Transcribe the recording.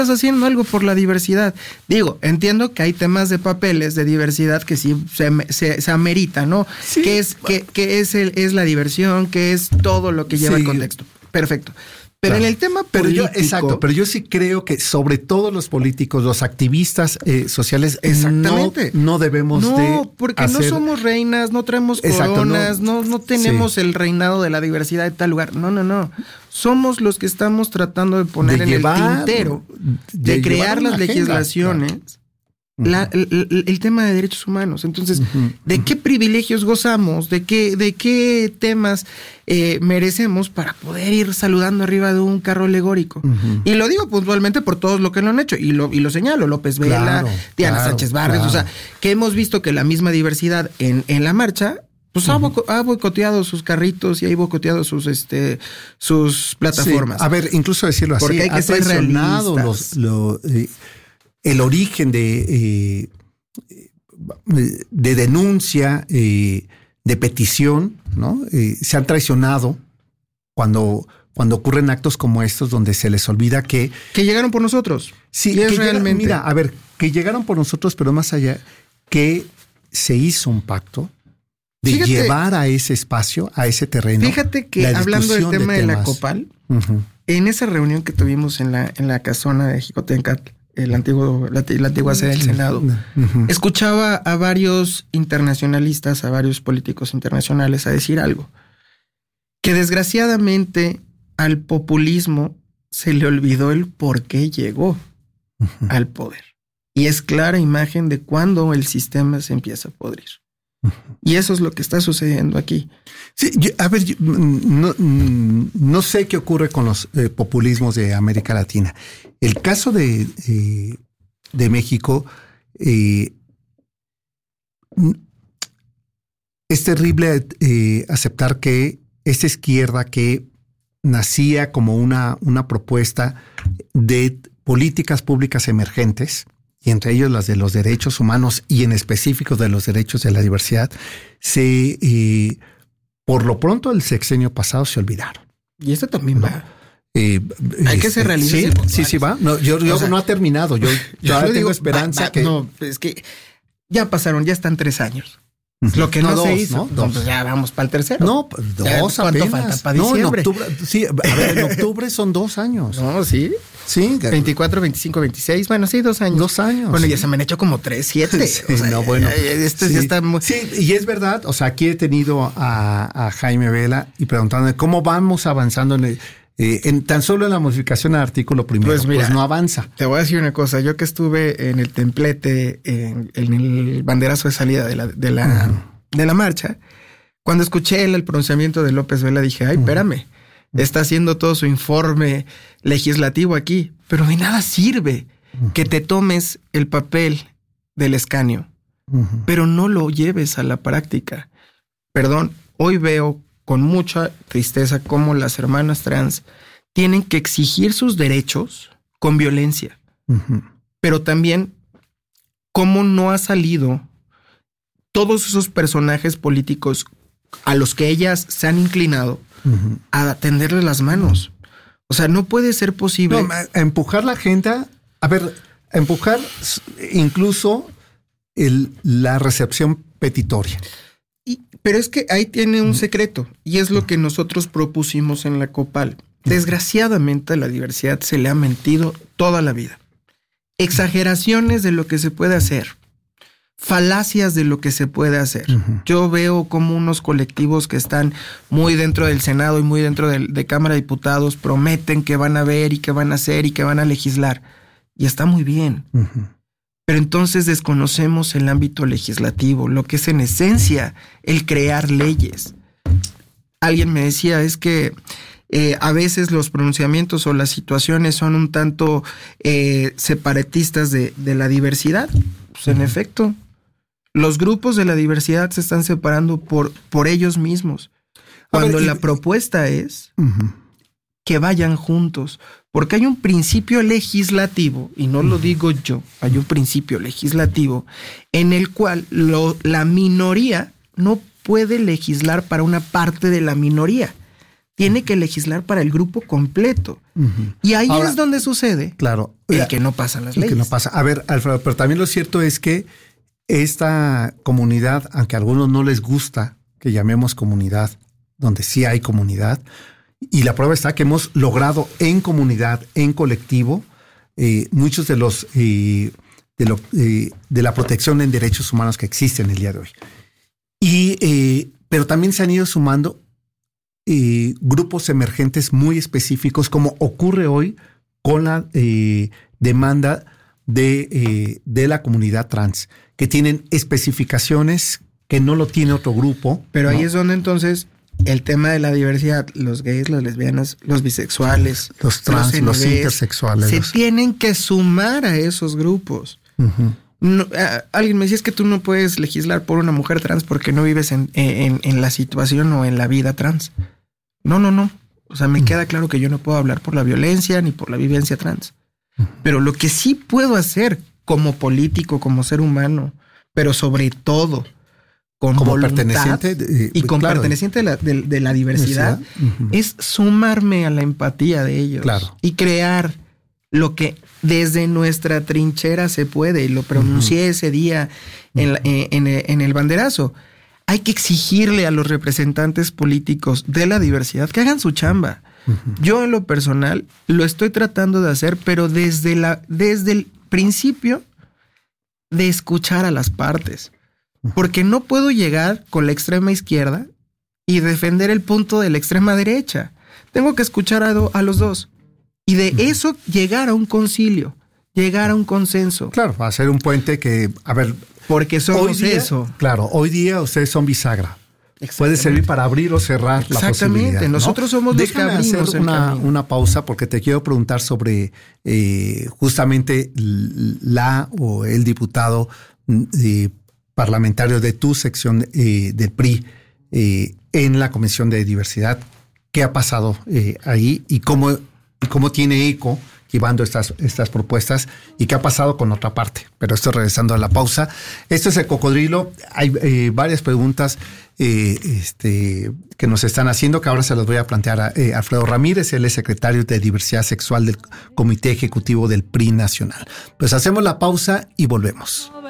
estás haciendo algo por la diversidad. Digo, entiendo que hay temas de papeles de diversidad que sí se amerita, ¿no? Sí. Que es la diversión, que es todo lo que lleva el contexto. Perfecto. Pero claro, en el tema político... Pero yo sí creo que sobre todo los políticos, los activistas sociales, no debemos No, porque no somos reinas, no traemos coronas, no tenemos el reinado de la diversidad de tal lugar. No. Somos los que estamos tratando de poner el tintero, de crear las legislaciones. Claro. El tema de derechos humanos. Entonces, ¿de qué privilegios gozamos? ¿De qué temas merecemos para poder ir saludando arriba de un carro alegórico? Y lo digo puntualmente por todos lo que lo han hecho. Y lo señalo, López Vela, Diana Sánchez Barrios, o sea, que hemos visto que la misma diversidad en la marcha, pues ha boicoteado sus carritos y ha boicoteado sus plataformas. Sí. A ver, incluso decirlo así, porque hay que ser realistas. El origen de denuncia, de petición, ¿no? Se han traicionado cuando ocurren actos como estos donde se les olvida que llegaron por nosotros. Sí, que llegaron por nosotros, pero más allá, que se hizo un pacto de llevar a ese espacio, a ese terreno. Fíjate que hablando del tema de la Copal, en esa reunión que tuvimos en la casona de Jicotencat, la antigua sede del Senado, escuchaba a varios internacionalistas, a varios políticos internacionales a decir algo, que desgraciadamente al populismo se le olvidó el por qué llegó al poder. Y es clara imagen de cuando el sistema se empieza a podrir. Y eso es lo que está sucediendo aquí. Sí, no sé qué ocurre con los populismos de América Latina. El caso de México es terrible aceptar que esta izquierda que nacía como una propuesta de políticas públicas emergentes, y entre ellos las de los derechos humanos y en específico de los derechos de la diversidad, por lo pronto el sexenio pasado se olvidaron. Y esto también va. Hay que ser realistas. Sí, va. No, yo no ha terminado. Yo tengo esperanza que... No, es que ya pasaron, ya están 3 años. Lo que no se hizo. ¿no? Pues ya vamos para el tercero. No, 2 ¿Cuánto apenas. falta para diciembre? En octubre, sí, a ver, en octubre son 2 años. No, sí. Sí. 24, 25, 26. Bueno, sí, 2 años. 2 años. Bueno, ya se me han hecho como 3, 7. Sí, o sea, no, bueno. Ya está muy... Sí, y es verdad. O sea, aquí he tenido a Jaime Vela y preguntándome cómo vamos avanzando en tan solo en la modificación al artículo primero. Pues mira, no avanza. Te voy a decir una cosa. Yo que estuve en el templete, en el banderazo de salida de la marcha, cuando escuché el pronunciamiento de López Vela dije, ay, espérame, está haciendo todo su informe legislativo aquí, pero de nada sirve que te tomes el papel del escaño, pero no lo lleves a la práctica. Perdón, hoy veo con mucha tristeza cómo las hermanas trans tienen que exigir sus derechos con violencia, pero también cómo no ha salido todos esos personajes políticos a los que ellas se han inclinado a tenderle las manos. O sea, no puede ser posible. No, a empujar la agenda, a empujar incluso la recepción petitoria. Pero es que ahí tiene un secreto, y es lo que nosotros propusimos en la Copal. Desgraciadamente a la diversidad se le ha mentido toda la vida. Exageraciones de lo que se puede hacer. Falacias de lo que se puede hacer. Yo veo como unos colectivos que están muy dentro del Senado y muy dentro de Cámara de Diputados prometen que van a ver y que van a hacer y que van a legislar. Y está muy bien. Pero entonces desconocemos el ámbito legislativo, lo que es en esencia el crear leyes. Alguien me decía, es que a veces los pronunciamientos o las situaciones son un tanto separatistas de la diversidad. Pues en efecto, los grupos de la diversidad se están separando por ellos mismos. Cuando la propuesta es que vayan juntos, porque hay un principio legislativo, y no lo digo yo, hay un principio legislativo en el cual la minoría no puede legislar para una parte de la minoría, tiene que legislar para el grupo completo. Y ahí es donde sucede el que no pasan las leyes. Que no pasa. A ver, Alfredo, pero también lo cierto es que esta comunidad, aunque a algunos no les gusta que llamemos comunidad, donde sí hay comunidad, y la prueba está que hemos logrado en comunidad, en colectivo, muchos de los de la protección en derechos humanos que existen el día de hoy. Pero también se han ido sumando grupos emergentes muy específicos, como ocurre hoy con la demanda de la comunidad trans, que tienen especificaciones que no lo tiene otro grupo. Pero ahí es donde entonces el tema de la diversidad, los gays, las lesbianas, los bisexuales, los trans, los intersexuales, se tienen que sumar a esos grupos. No, alguien me decía, es que tú no puedes legislar por una mujer trans porque no vives en la situación o en la vida trans. No. O sea, me queda claro que yo no puedo hablar por la violencia ni por la vivencia trans. Pero lo que sí puedo hacer como político, como ser humano, pero sobre todo como voluntad perteneciente y como perteneciente de la diversidad, es sumarme a la empatía de ellos y crear lo que desde nuestra trinchera se puede. Y lo pronuncié ese día en el banderazo. Hay que exigirle a los representantes políticos de la diversidad que hagan su chamba. Yo en lo personal lo estoy tratando de hacer, pero desde el principio de escuchar a las partes. Porque no puedo llegar con la extrema izquierda y defender el punto de la extrema derecha. Tengo que escuchar a los dos. Y de eso llegar a un concilio, llegar a un consenso. Claro, hacer un puente que, a ver... Porque somos eso. Claro, hoy día ustedes son bisagra. Puede servir para abrir o cerrar la posibilidad. Exactamente, nosotros somos los que abrimos el camino. Una pausa porque te quiero preguntar sobre justamente el diputado parlamentario de tu sección del PRI en la Comisión de Diversidad. ¿Qué ha pasado ahí y cómo tiene eco llevando estas propuestas y qué ha pasado con otra parte? Pero esto regresando a la pausa. Esto es El Cocodrilo. Hay varias preguntas que nos están haciendo, que ahora se las voy a plantear a Alfredo Ramírez. Él es secretario de Diversidad Sexual del Comité Ejecutivo del PRI Nacional. Pues hacemos la pausa y volvemos.